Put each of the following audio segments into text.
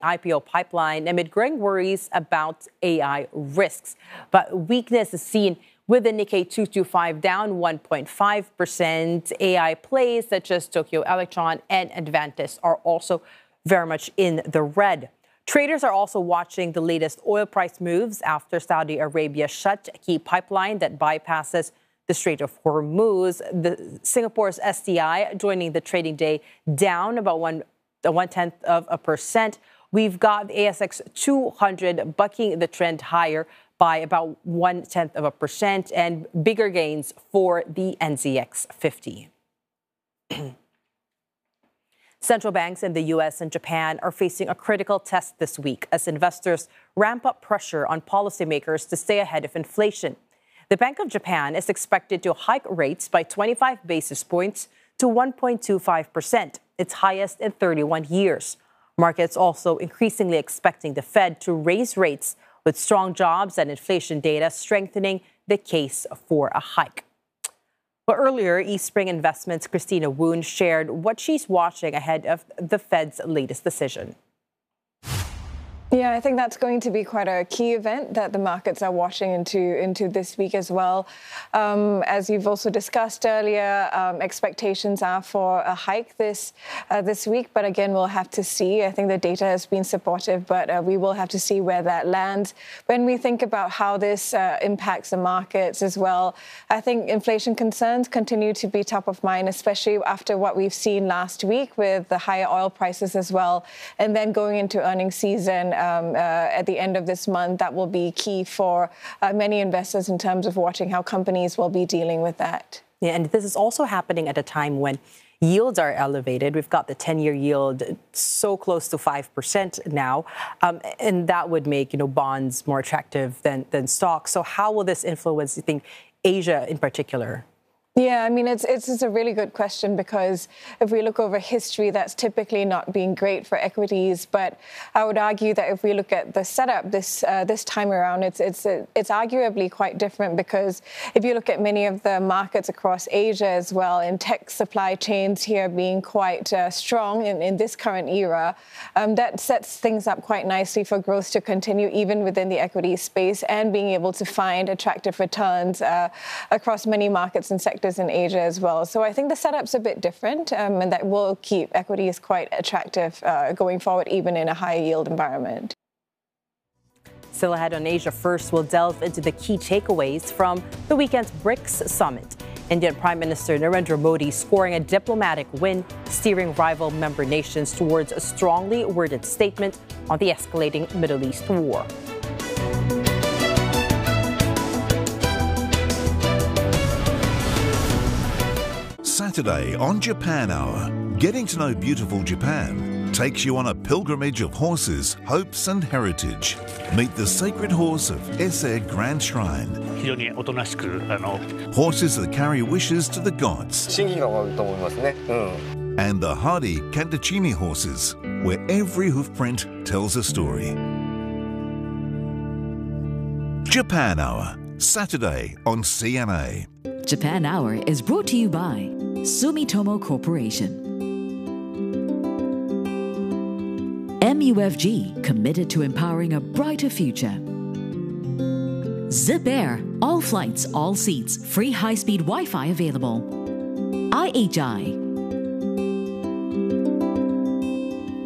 IPO pipeline amid growing worries about AI risks. But weakness is seen with the Nikkei 225 down 1.5%. AI plays such as Tokyo Electron and Advantis are also very much in the red. Traders are also watching the latest oil price moves after Saudi Arabia shut a key pipeline that bypasses the Strait of Hormuz. Singapore's STI joining the trading day down about 0.1%. We've got the ASX 200 bucking the trend higher by about 0.1%, and bigger gains for the NZX 50. Central banks in the U.S. and Japan are facing a critical test this week as investors ramp up pressure on policymakers to stay ahead of inflation. The Bank of Japan is expected to hike rates by 25 basis points to 1.25%, its highest in 31 years. Markets also increasingly expecting the Fed to raise rates, with strong jobs and inflation data strengthening the case for a hike. But earlier, Eastspring Investments' Christina Woon shared what she's watching ahead of the Fed's latest decision. Yeah, I think that's going to be quite a key event that the markets are watching into this week as well. As you've also discussed earlier, expectations are for a hike this week. But again, we'll have to see. I think the data has been supportive, but we will have to see where that lands. When we think about how this impacts the markets as well, I think inflation concerns continue to be top of mind, especially after what we've seen last week with the higher oil prices as well. And then going into earnings season, at the end of this month, that will be key for many investors in terms of watching how companies will be dealing with that. Yeah, and this is also happening at a time when yields are elevated. We've got the 10-year yield so close to 5% now, and that would make bonds more attractive than stocks. So how will this influence, you think, Asia in particular? Yeah, I mean, it's a really good question, because if we look over history, that's typically not been great for equities. But I would argue that if we look at the setup this time around, it's arguably quite different, because if you look at many of the markets across Asia as well, in tech supply chains here being quite strong in this current era, that sets things up quite nicely for growth to continue even within the equity space, and being able to find attractive returns across many markets and sectors in Asia as well. So I think the setup's a bit different, and that will keep equities quite attractive going forward, even in a high yield environment. Still ahead on Asia First, we'll delve into the key takeaways from the weekend's BRICS summit. Indian Prime Minister Narendra Modi scoring a diplomatic win, steering rival member nations towards a strongly worded statement on the escalating Middle East war. Saturday on Japan Hour, getting to know beautiful Japan takes you on a pilgrimage of horses, hopes and heritage. Meet the sacred horse of Ise Grand Shrine. Horses that carry wishes to the gods. And the hardy Kantachimi horses, where every hoofprint tells a story. Japan Hour, Saturday on CNA. Japan Hour is brought to you by Sumitomo Corporation. MUFG, committed to empowering a brighter future. Zip Air, all flights, all seats, free high-speed Wi-Fi available. IHI.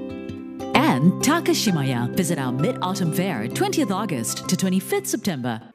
And Takashimaya. Visit our Mid-Autumn Fair, 20th August to 25th September.